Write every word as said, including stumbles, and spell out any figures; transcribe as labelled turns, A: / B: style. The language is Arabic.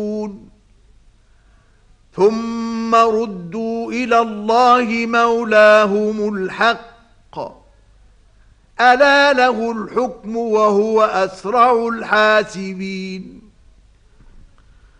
A: ثم ردوا إلى الله مولاهم الحق ألا له الحكم وهو أسرع الحاسبين.